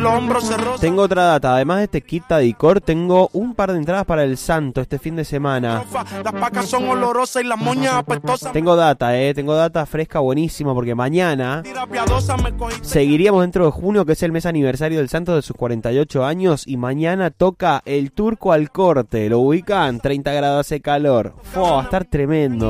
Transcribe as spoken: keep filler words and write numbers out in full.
los hombros se rozan. Tengo otra data, además de este kit Tadicor, tengo un par de entradas para el Santo este fin de semana. Las pacas son olorosas y las moñas apestosas. Tengo data, eh, tengo data fresca buenísima porque mañana Tira piadosa, me cogiste. seguiríamos dentro de junio, que es el mes aniversario del Santo de sus cuarenta y ocho años, y mañana toca el Turco al Corte, ¿lo ubican? treinta grados de calor. Fua, va a estar tremendo.